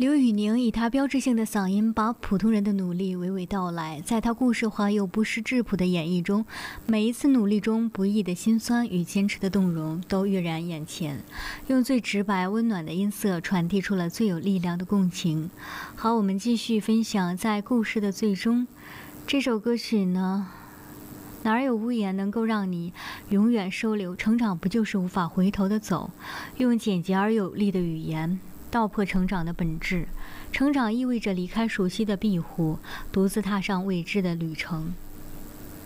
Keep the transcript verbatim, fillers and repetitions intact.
刘宇宁以他标志性的嗓音，把普通人的努力娓娓道来。在他故事化又不失质朴的演绎中，每一次努力中不易的辛酸与坚持的动容都跃然眼前，用最直白温暖的音色传递出了最有力量的共情。好，我们继续分享在故事的最终。这首歌曲呢，哪儿有屋檐能够让你永远收留？成长不就是无法回头的走？用简洁而有力的语言道破成长的本质。成长意味着离开熟悉的庇护，独自踏上未知的旅程。